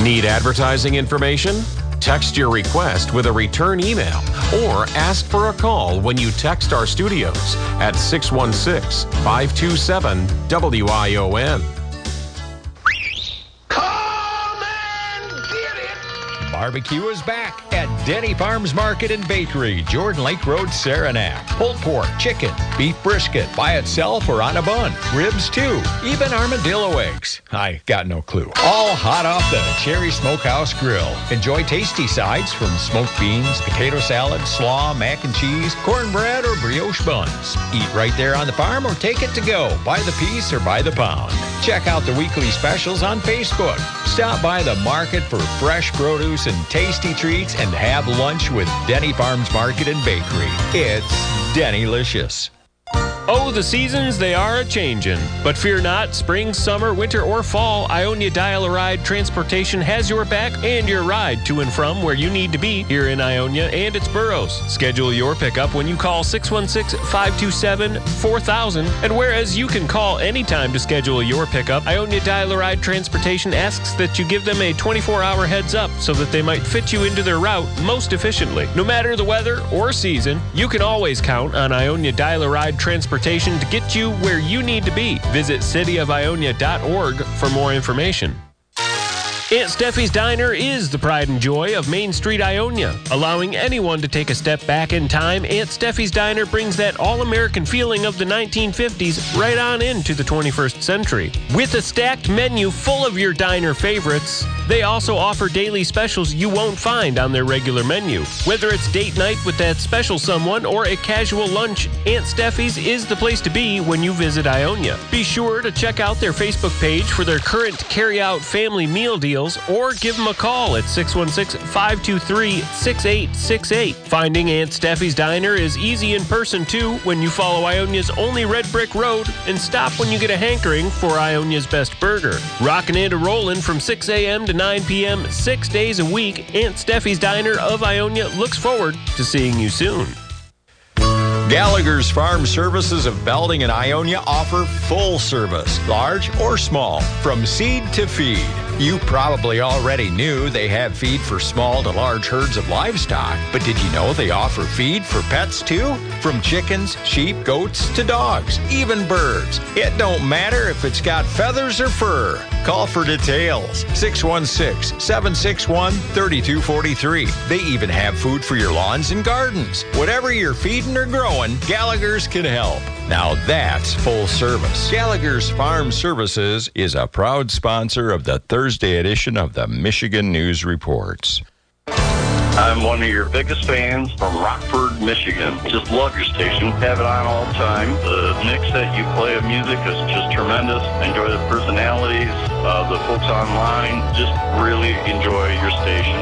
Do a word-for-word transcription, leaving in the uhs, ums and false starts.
Need advertising information? Text your request with a return email or ask for a call when you text our studios at six one six, five two seven, W I O N. Barbecue is back at Denny Farms Market and Bakery, Jordan Lake Road, Saranac. Pulled pork, chicken, beef brisket, by itself or on a bun. Ribs too, even armadillo eggs. I got no clue. All hot off the Cherry Smokehouse Grill. Enjoy tasty sides from smoked beans, potato salad, slaw, mac and cheese, cornbread, or brioche buns. Eat right there on the farm or take it to go, by the piece or by the pound. Check out the weekly specials on Facebook. Stop by the market for fresh produce and tasty treats and have lunch with Denny Farms Market and Bakery. It's Dennylicious. Oh, the seasons, they are a-changin'. But fear not, spring, summer, winter, or fall, Ionia Dial-A-Ride Transportation has your back and your ride to and from where you need to be here in Ionia and its boroughs. Schedule your pickup when you call six one six, five two seven, four thousand. And whereas you can call anytime to schedule your pickup, Ionia Dial-A-Ride Transportation asks that you give them a twenty-four hour heads up so that they might fit you into their route most efficiently. No matter the weather or season, you can always count on Ionia Dial-A-Ride Transportation to get you where you need to be. Visit city of ionia dot org for more information. Aunt Steffi's Diner is the pride and joy of Main Street, Ionia. Allowing anyone to take a step back in time, Aunt Steffi's Diner brings that all-American feeling of the nineteen fifties right on into the twenty-first century. With a stacked menu full of your diner favorites, they also offer daily specials you won't find on their regular menu. Whether it's date night with that special someone or a casual lunch, Aunt Steffi's is the place to be when you visit Ionia. Be sure to check out their Facebook page for their current carry-out family meal deals, or give them a call at six one six, five two three, six eight six eight. Finding Aunt Steffi's Diner is easy in person, too, when you follow Ionia's only red brick road and stop when you get a hankering for Ionia's best burger. Rockin' and rollin' from six a.m. to nine p.m. six days a week, Aunt Steffi's Diner of Ionia looks forward to seeing you soon. Gallagher's Farm Services of Belding and Ionia offer full service, large or small, from seed to feed. You probably already knew they have feed for small to large herds of livestock, but did you know they offer feed for pets too? From chickens, sheep, goats, to dogs, even birds. It don't matter if it's got feathers or fur. Call for details. six one six, seven six one, three two four three. They even have food for your lawns and gardens. Whatever you're feeding or growing, Gallagher's can help. Now that's full service. Gallagher's Farm Services is a proud sponsor of the Thursday edition of the Michigan News Reports. I'm one of your biggest fans from Rockford, Michigan. Just love your station. Have it on all the time. The mix that you play of music is just tremendous. Enjoy the personalities, uh, the folks online. Just really enjoy your station.